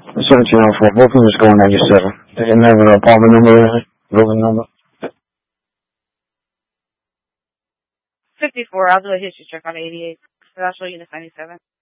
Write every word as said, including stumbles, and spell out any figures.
seventeen oh four. Both units going ninety-seven. They didn't have an apartment number or anything? Building number? fifty-four. I'll do a history check on eighty-eight. So I'll show you the ninety-seven.